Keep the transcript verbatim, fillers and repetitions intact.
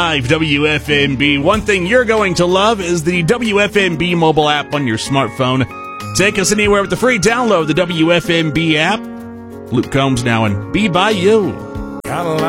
W F M B. One thing you're going to love is the W F M B mobile app on your smartphone. Take us anywhere with the free download, the W F M B app. Luke Combs now and Be By You.